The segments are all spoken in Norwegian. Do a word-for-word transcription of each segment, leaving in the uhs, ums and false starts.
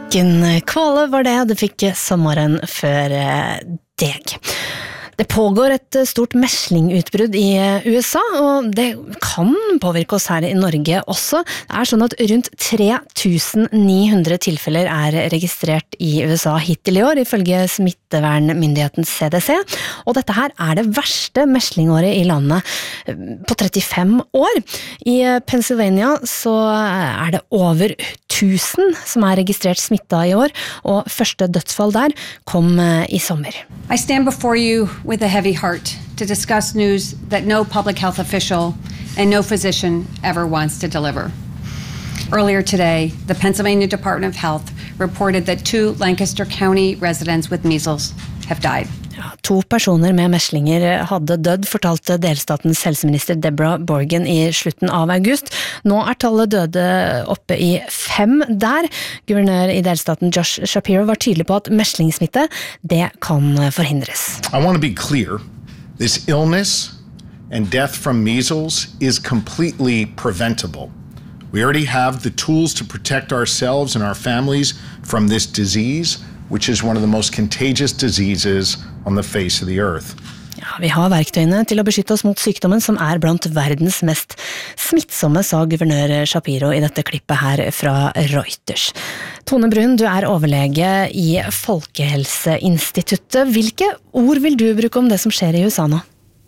Morten Kvale var det, du fikk sommeren før deg. Det pågår et stort meslingutbrudd i U S A, og det kan påvirke oss her i Norge også. Det er sånn at rundt tre tusen ni hundre tilfeller er registrert i U S A hittil i år, ifølge smittevernmyndigheten C D C. Og dette her er det verste meslingåret i landet på trettifem år. I Pennsylvania så er det over tusen som er registrert smittet i år, og første dødsfall der kom i sommer. I stand before you with a heavy heart to discuss news that no public health official and no physician ever wants to deliver. Earlier today, the Pennsylvania Department of Health reported that two Lancaster County residents with measles have died. Ja, to personer med meslinger hadde dødd, fortalte delstatens helseminister Deborah Borgen i slutten av august. Nå er tallet døde oppe i fem der. Guvernør i delstaten Josh Shapiro var tydelig på at meslingsmitte, det kan forhindres. I want to be clear. This illness and death from measles is completely preventable. We already have the tools to protect ourselves and our families from this disease, which is one of the most contagious diseases on the face of the earth. Ja, vi har verktøyene til å beskytte oss mot sykdommen som er blant verdens mest smittsomme, sa guvernør Shapiro i dette klippet her fra Reuters. Tone Brun, du er overlege i Folkehelseinstituttet. Hvilke ord vil du bruke om det som skjer i U S A nå?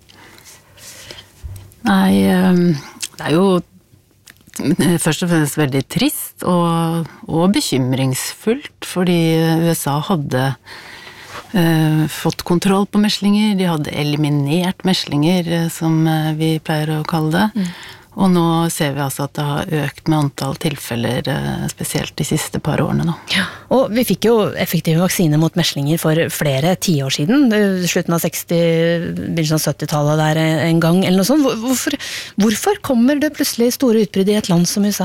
Nei, det er jo først og fremst veldig trist og, og bekymringsfullt, fordi U S A hadde eh, fått kontroll på meslinger, de hadde eliminert meslinger, som vi pleier å kalle det, mm. og nå ser vi altså at det har økt med antall tilfeller, spesielt de siste par årene nå. Ja, og vi fikk jo effektive vaksiner mot meslinger for flere tiår siden, slutten av seksti, begynnelsen av syttitallet der en gang, eller noe sånt. Hvorfor, hvorfor kommer det plutselig store utbrudd i et land som U S A?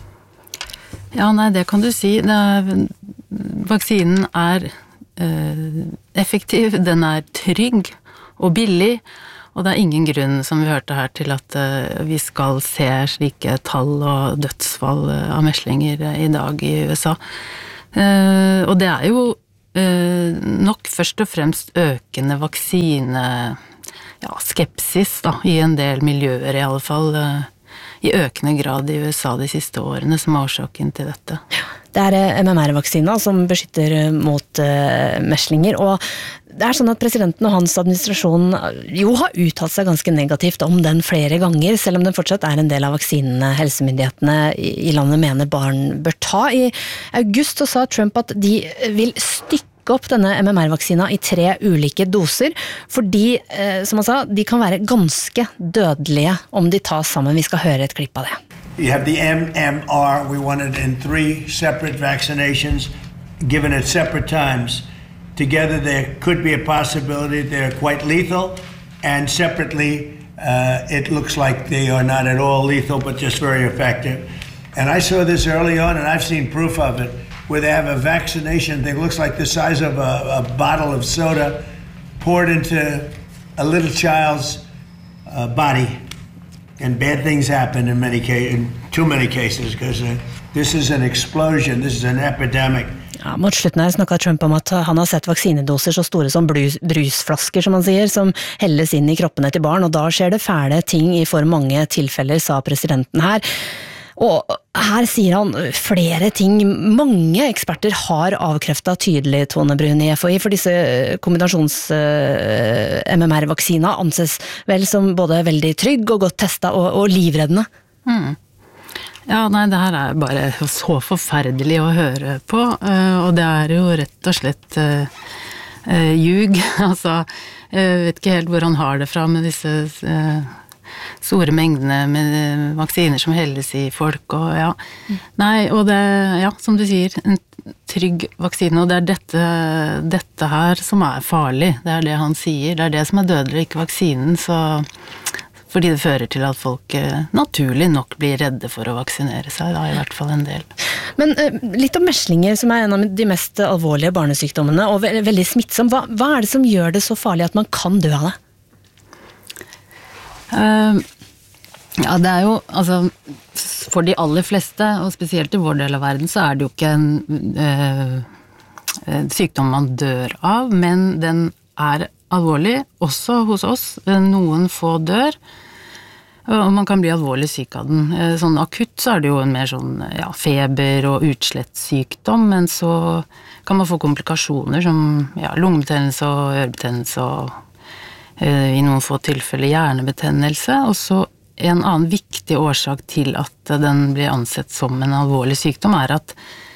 Ja, nei, det kan du si. Det er, vaksinen er eh, effektiv, den er trygg og billig, og det er ingen grunn, som vi hørte her, til at uh, vi skal se slike tall og dødsfall uh, av meslinger uh, i dag i U S A. Uh, og det er jo uh, nok først og fremst økende vaksine, ja, skepsis da, i en del miljøer i alle fall, uh, i økende grad i U S A de siste årene, som er årsaken til dette. Det er M M R-vaksina som beskytter mot uh, meslinger, og det er sånn at presidenten og hans administrasjon jo har uttalt seg ganske negativt om den flere ganger, selv om den fortsatt er en del av vaksinene helsemyndighetene i landet mener barn bør ta. I august så sa Trump at de vil stykke opp denne M M R-vaksina i tre ulike doser, fordi, eh, som han sa, de kan være ganske dødelige om de tas sammen. Vi skal høre et klipp av det. You have the M M R, we want it in three separate vaccinations, given at separate times. Together there could be a possibility they're quite lethal, and separately uh, it looks like they are not at all lethal, but just very effective. And I saw this early on, and I've seen proof of it, where they have a vaccination that looks like the size of a, a bottle of soda poured into a little child's uh, body. And bad things happen in many cases, in too many cases, because uh, this is an explosion, this is an epidemic. Ja, mot slutten her snakket Trump om at han har sett vaksinedoser så store som brus, brusflasker, som han sier, som helles inn i kroppene til barn, og da skjer det fæle ting i for mange tilfeller, sa presidenten her. Og her sier han flere ting. Mange eksperter har avkreftet tydelig, Tone Brun i F H I, for disse kombinasjons-M M R-vaksina anses vel som både veldig trygg og godt testet og, og livreddende. Hmm. Ja, nei, det her er bare så forferdelig å høre på, og det er jo rett og slett uh, uh, ljug. Altså, jeg vet ikke helt hvor han har det fra med disse uh, store mengdene med vaksiner som helles i folk, og ja. Mm. Nei, og det, ja, som du sier, en trygg vaksine, og det er dette, dette her som er farlig. Det er det han sier, det er det som er dødelig, ikke vaksinen, så... Fordi det fører til at folk eh, naturlig nok blir redde for å vaksinere seg, da, i hvert fall en del. Men eh, litt om meslinger, som er en av de mest alvorlige barnesykdommene, og ve- veldig smittsom. Hva, hva er det som gjør det så farlig at man kan dø av det? Uh, Ja, det er jo, altså, for de aller fleste, og spesielt i vår del av verden, så er det jo ikke en øh, sykdom man dør av, men den er alvorlig, også hos oss. Noen få dør, og man kan bli alvorlig syk av den. Sånn akutt så er det jo en mer sånn ja, feber og utslettsykdom, men så kan man få komplikasjoner som ja, lungebetennelse og ørebetennelse og øh, i noen få tilfeller hjernebetennelse, og så en annen viktig årsak til at den blir ansett som en alvorlig sykdom er at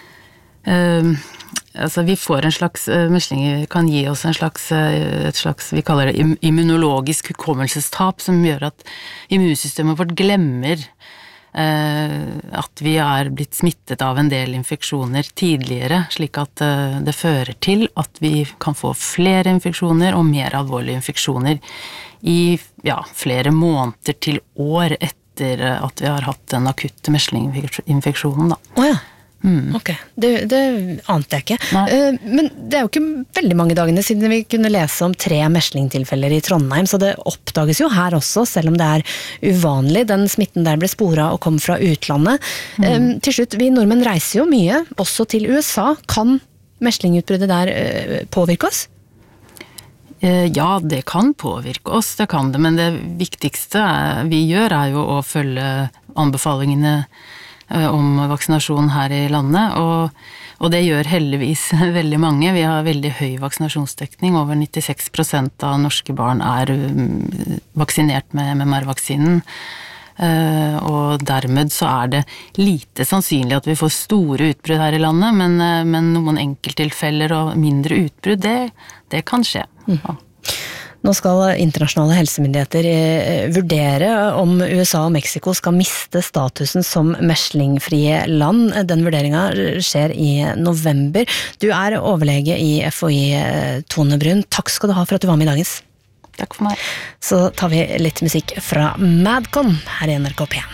uh, altså vi får en slags uh, meslinger kan gi oss en slags, uh, et slags, vi kaller det immunologisk hukommelsestap som gjør at immunsystemet vårt glemmer uh, at vi er blitt smittet av en del infeksjoner tidligere, slik at uh, det fører til at vi kan få flere infeksjoner og mer alvorlige infeksjoner i ja, flere måneder til år etter at vi har hatt den akutte meslinginfeksjonen da. Åja, oh mm. ok, det, det ante jeg ikke. Uh, men det er jo ikke veldig mange dagene siden vi kunne lese om tre meslingtilfeller i Trondheim, så det oppdages jo her også, selv om det er uvanlig. Den smitten der ble sporet og kom fra utlandet. Mm. Um, til slutt, vi nordmenn reiser jo mye, også til U S A. Kan meslingutbruddet der uh, påvirke oss? Ja, det kan påvirke oss, det kan det, men det viktigste vi gjør er jo å følge anbefalingene om vaksinasjon her i landet, og, og det gjør heldigvis veldig mange. Vi har veldig høy vaksinasjonsdekning, over nittiseks prosent av norske barn er vaksinert med M M R-vaksinen, og dermed så er det lite sannsynlig at vi får store utbrudd her i landet, men, men noen enkelttilfeller og mindre utbrudd, det, det kan skje. Ja. Nå skal internasjonale helsemyndigheter vurdere om U S A og Mexico skal miste statusen som meslingfrie land. Den vurderingen skjer i november. Du er overlege i F H I, Tone Brun. Takk skal du ha for at du var med i dagens. Takk for meg. Så tar vi litt musikk fra Madcon her i N R K P.